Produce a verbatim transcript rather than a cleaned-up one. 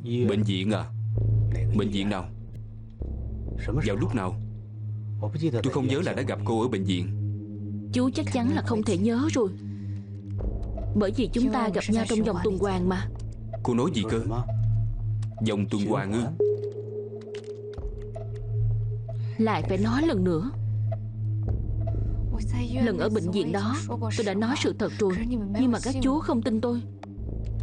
Bệnh viện à? Bệnh viện nào? Vào lúc nào? Tôi không nhớ là đã gặp cô ở bệnh viện. Chú chắc chắn là không thể nhớ rồi, bởi vì chúng ta gặp nhau trong vòng tuần hoàn mà. Cô nói gì cơ? Vòng tuần hoàn ư? Lại phải nói lần nữa. Lần ở bệnh viện đó tôi đã nói sự thật rồi, nhưng mà các chú không tin tôi.